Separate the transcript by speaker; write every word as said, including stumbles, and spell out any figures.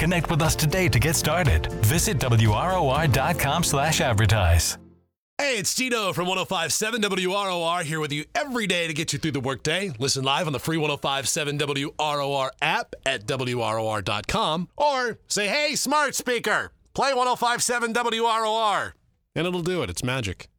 Speaker 1: Connect with us today to get started. Visit W R O R dot com slash advertise.
Speaker 2: Hey, it's Tito from one oh five point seven W R O R here with you every day to get you through the workday. Listen live on the free one oh five point seven W R O R app at W R O R dot com or say, hey, smart speaker, play one oh five point seven W R O R, and it'll do it. It's magic.